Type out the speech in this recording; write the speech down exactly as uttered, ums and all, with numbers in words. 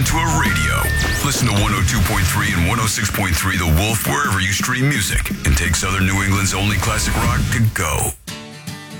into a radio. Listen to one oh two point three and one oh six point three The Wolf wherever you stream music, and take Southern New England's only classic rock to go.